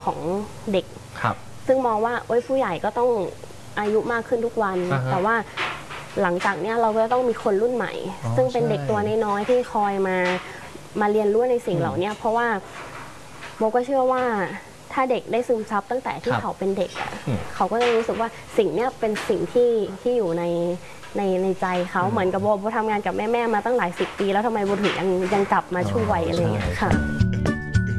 ของเด็กครับซึ่งมองว่าผู้ใหญ่ก็ต้องอายุมากขึ้นทุกวันแต่ว่าหลังจากนี้เราก็ต้องมีคนรุ่นใหม่ซึ่งเป็นเด็กตัวน้อยๆที่คอยมาเรียนรู้ในสิ่งเหล่านี้เพราะว่าโมก็เชื่อว่าถ้าเด็กได้ซึมซับตั้งแต่ที่เขาเป็นเด็กเขาก็จะรู้สึกว่าสิ่งนี้เป็นสิ่งที่อยู่ในใจเขาเหมือนกับโบทำงานกับแม่มาตั้งหลาย10 ปีแล้วทำไมโบถึงยังกลับมาช่วยอะไรอย่างเงี้ยค่ะ